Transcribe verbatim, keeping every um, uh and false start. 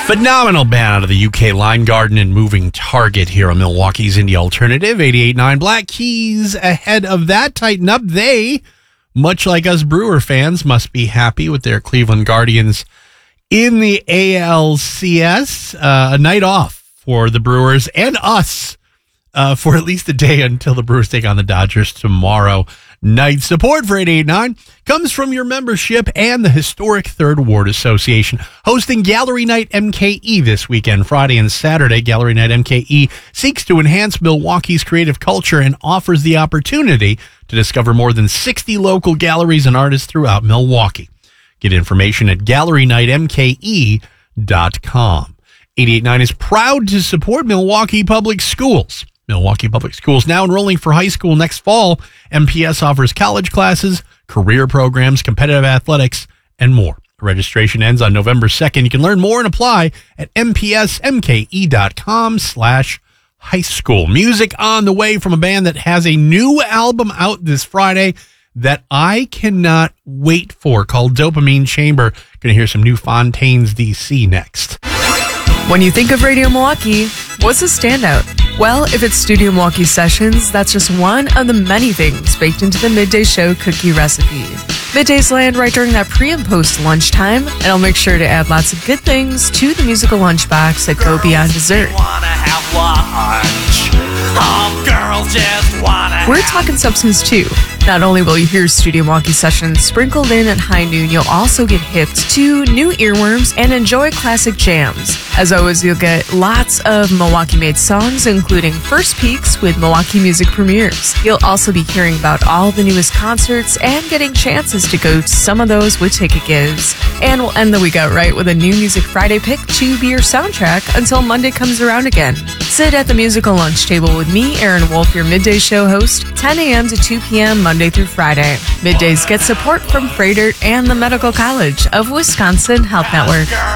Phenomenal band out of the U K, Line Garden and Moving Target here on Milwaukee's Indie Alternative, eighty-eight point nine Black Keys. Ahead of that, tighten up. They, much like us Brewer fans, must be happy with their Cleveland Guardians in the A L C S. Uh, a night off for the Brewers and us uh, for at least a day until the Brewers take on the Dodgers tomorrow night. Support for eighty-eight point nine comes from your membership and the historic Third Ward Association, hosting Gallery Night M K E this weekend, Friday and Saturday. Gallery Night M K E seeks to enhance Milwaukee's creative culture and offers the opportunity to discover more than sixty local galleries and artists throughout Milwaukee. Get information at gallery night m k e dot com. eighty-eight point nine is proud to support Milwaukee Public Schools. Milwaukee Public Schools now enrolling for high school next fall. M P S offers college classes, career programs, competitive athletics, and more. Registration ends on November second. You can learn more and apply at m p s m k e dot com slash high school. Music on the way from a band that has a new album out this Friday that I cannot wait for, called Dopamine Chamber. Going to hear some new Fontaines D C next. When you think of Radio Milwaukee, what's a standout? Well, if it's Studio Milwaukee Sessions, that's just one of the many things baked into the Midday Show cookie recipe. Middays land right during that pre and post lunchtime, and I'll make sure to add lots of good things to the musical lunchbox that go beyond dessert. Wanna have lunch. Oh, girls just wanna We're talking substance too. Not only will you hear Studio Milwaukee Sessions sprinkled in at high noon, you'll also get hipped to new earworms and enjoy classic jams. As always, you'll get lots of Milwaukee-made songs, including first peeks with Milwaukee music premieres. You'll also be hearing about all the newest concerts and getting chances to go to some of those with ticket gives. And we'll end the week out right with a new Music Friday pick to be your soundtrack until Monday comes around again. Sit at the musical lunch table with me, Aaron Wolf, your Midday Show host, ten a.m. to two p.m. Monday through Friday. Middays get support from Freighter and the Medical College of Wisconsin Health Network.